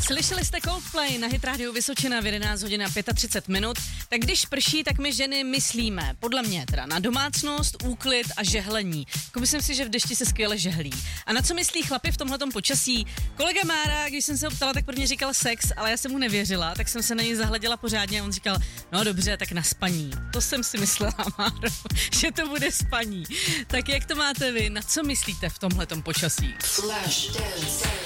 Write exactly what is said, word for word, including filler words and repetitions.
Slyšeli jste Coldplay na Hit Radio Vysočina v jedenáct hodin a třicet pět minut. Tak když prší, tak my ženy myslíme, podle mě teda, na domácnost, úklid a žehlení. Jako myslím si, že v dešti se skvěle žehlí. A na co myslí chlapi v tomhletom počasí? Kolega Mára, když jsem se ho ptala, tak prvně říkal sex, ale já jsem mu nevěřila, tak jsem se na něj zahleděla pořádně a on říkal, no dobře, tak na spaní. To jsem si myslela, Máro, že to bude spaní. Tak jak to máte vy? Na co myslíte v tomhletom počasí? Flash dance.